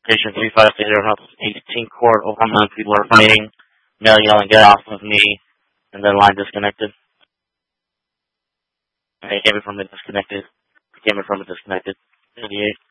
Station 3580, 18 court, Oklahoma. People are fighting. Male yelling, "Get off of me!" And then line disconnected. I came in from it disconnected. 38.